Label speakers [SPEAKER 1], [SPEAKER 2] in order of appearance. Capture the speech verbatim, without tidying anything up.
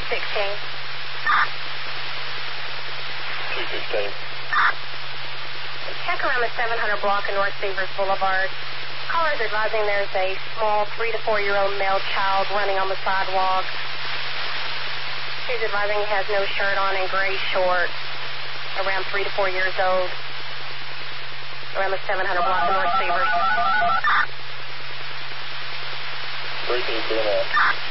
[SPEAKER 1] sixteen.
[SPEAKER 2] two fifteen.
[SPEAKER 1] Check around the seven hundred block of North Beavers Boulevard. Callers advising there's a small three to four year old male child running on the sidewalk. She's advising he has no shirt on and gray shorts. Around three to four years old. Around the seven hundred block of North Beavers.
[SPEAKER 2] Briefing for that.